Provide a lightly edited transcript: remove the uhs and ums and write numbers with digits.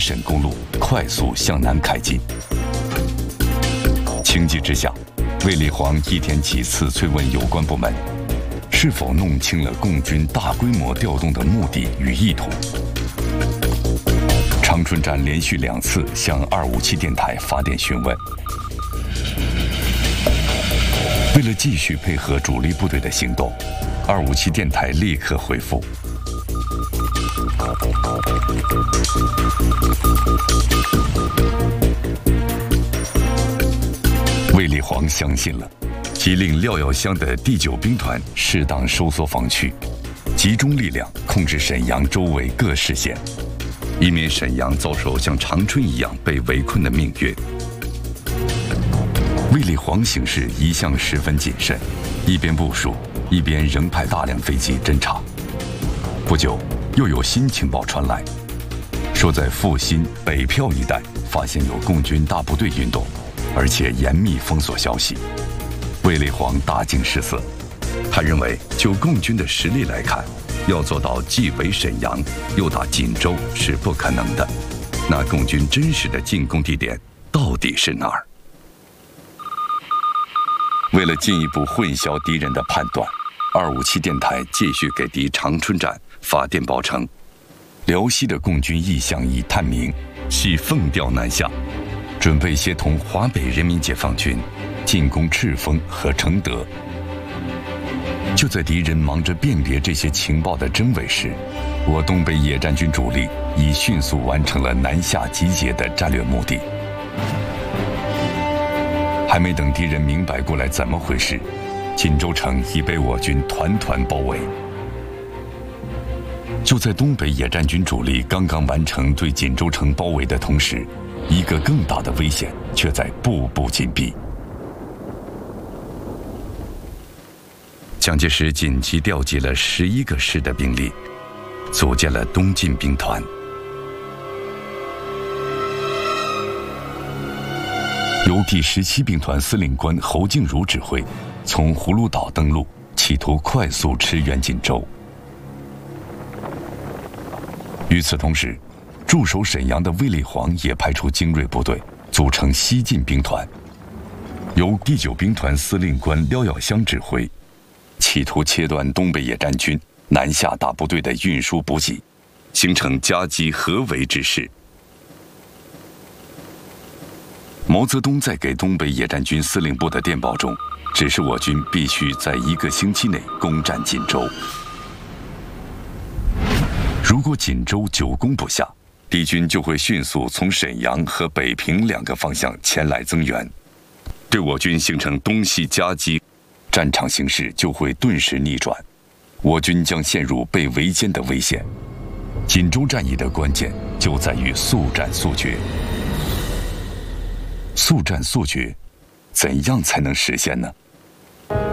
沈公路快速向南开进。情急之下，卫立煌一天几次催问有关部门，是否弄清了共军大规模调动的目的与意图。长春站连续2次向257电台发电询问。为了继续配合主力部队的行动，257电台立刻回复。卫立煌相信了，即令廖耀湘的第9兵团适当收缩防区，集中力量控制沈阳周围各市县，以免沈阳遭受像长春一样被围困的命运。卫立煌行事一向十分谨慎，一边部署，一边仍派大量飞机侦察。不久，又有新情报传来，说在阜新、北票一带发现有共军大部队运动，而且严密封锁消息。卫立煌大惊失色，他认为就共军的实力来看，要做到既围沈阳又打锦州是不可能的。那共军真实的进攻地点到底是哪儿？为了进一步混淆敌人的判断，257电台继续给敌长春站发电报称，辽西的共军意向已探明，系奉调南下，准备协同华北人民解放军进攻赤峰和承德。就在敌人忙着辨别这些情报的真伪时，我东北野战军主力已迅速完成了南下集结的战略目的。还没等敌人明白过来怎么回事，锦州城已被我军团团包围。就在东北野战军主力刚刚完成对锦州城包围的同时，一个更大的危险却在步步紧逼。蒋介石紧急调集了11个师的兵力，组建了东进兵团。由第17兵团司令官侯静茹指挥，从葫芦岛登陆，企图快速驰援锦州。与此同时，驻守沈阳的卫立煌也派出精锐部队，组成西进兵团，由第9兵团司令官廖耀湘指挥，企图切断东北野战军南下大部队的运输补给，形成夹击合围之势。毛泽东在给东北野战军司令部的电报中，指示我军必须在1个星期内攻占锦州。如果锦州久攻不下，敌军就会迅速从沈阳和北平2个方向前来增援，对我军形成东西夹击，战场形势就会顿时逆转，我军将陷入被围歼的危险。锦州战役的关键就在于速战速决。速战速决，怎样才能实现呢？